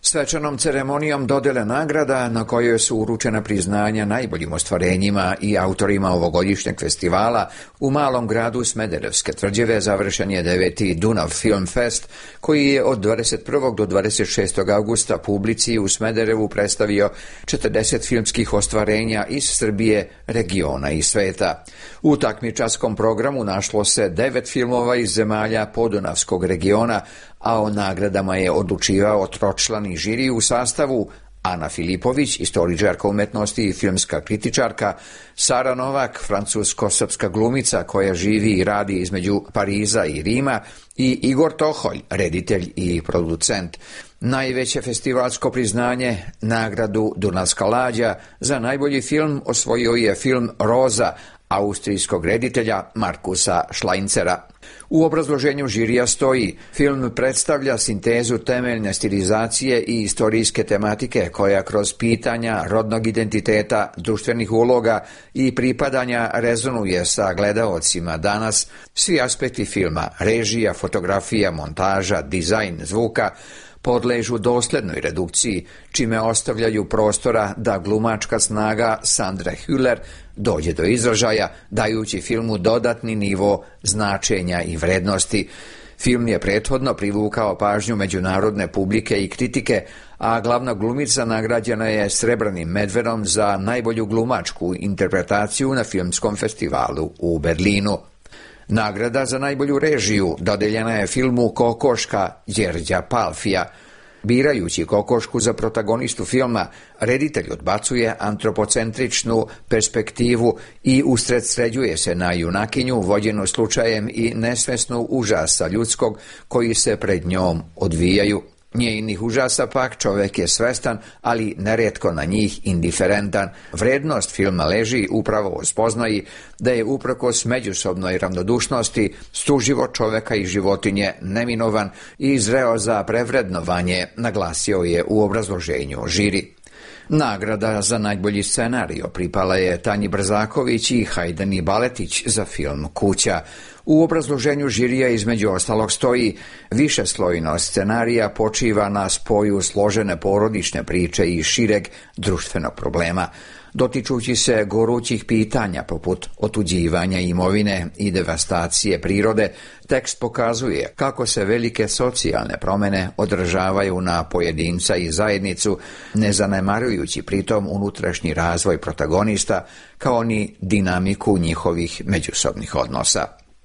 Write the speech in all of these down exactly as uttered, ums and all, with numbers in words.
Svečanom ceremonijom dodele nagrada na kojoj su uručena priznanja najboljim ostvarenjima i autorima ovogodišnjeg festivala u malom gradu Smederevske Tvrđave završen je deveti Dunav Film Fest, koji je od dvadeset prvog do dvadeset šestog avgusta publici u Smederevu predstavio četrdeset filmskih ostvarenja iz Srbije, regiona i sveta. U takmičarskom programu našlo se devet filmova iz zemalja podunavskog regiona, a o nagradama je odlučivao tročlani žiri u sastavu Ana Filipović, istoričarka umetnosti i filmska kritičarka, Sara Novak, francusko-srpska glumica koja živi i radi između Pariza i Rima, i Igor Toholj, reditelj i producent. Najveće festivalsko priznanje, nagradu Dunavska lađa, za najbolji film osvojio je film Roza, austrijskog reditelja Markusa Šlajncera. U obrazloženju žirija stoji: film predstavlja sintezu temeljne stilizacije i istorijske tematike koja kroz pitanja rodnog identiteta, društvenih uloga i pripadanja rezonuje sa gledaocima danas. Svi aspekti filma, režija, fotografija, montaža, dizajn zvuka podležu doslednoj redukciji, čime ostavljaju prostora da glumačka snaga Sandre Hüller dođe do izražaja, dajući filmu dodatni nivo značenja i vrednosti. Film je prethodno privukao pažnju međunarodne publike i kritike, a glavna glumica nagrađena je Srebrnim medvedom za najbolju glumačku interpretaciju na filmskom festivalu u Berlinu. Nagrada za najbolju režiju dodeljena je filmu Kokoška Đerđa Palfija. Birajući kokošku za protagonistu filma, reditelj odbacuje antropocentričnu perspektivu i usredsređuje se na junakinju vođenu slučajem i nesvesnu užasa ljudskog koji se pred njom odvijaju. Njenih užasa pak čovjek je svestan, ali nerijetko na njih indiferentan. Vrednost filma leži upravo u spoznaji da je uprkos međusobnoj ravnodušnosti suživot čovjeka i životinje neminovan i zreo za prevrednovanje, naglasio je u obrazloženju žiri. Nagrada za najbolji scenario pripala je Tanji Brzaković i Hajdani Baletić za film Kuća. U obrazloženju žirija između ostalog stoji: višeslojnost scenarija počiva na spoju složene porodične priče i šireg društvenog problema. Dotičući se gorućih pitanja poput otuđivanja imovine i devastacije prirode, tekst pokazuje kako se velike socijalne promjene odražavaju na pojedinca i zajednicu, ne zanemarujući pritom unutrašnji razvoj protagonista kao ni dinamiku njihovih međusobnih odnosa.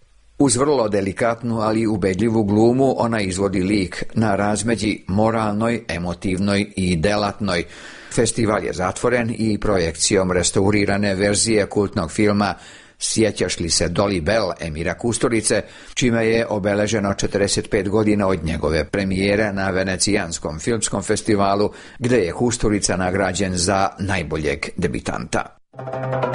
Uz vrlo delikatnu, ali ubedljivu glumu, ona izvodi lik na razmeđi moralnoj, emotivnoj i delatnoj. Festival je zatvoren i projekcijom restaurirane verzije kultnog filma Sjećaš li se Dolly Bell Emira Kusturice, čime je obeleženo četrdeset pet godina od njegove premijere na Venecijanskom filmskom festivalu, gde je Kusturica nagrađen za najboljeg debitanta.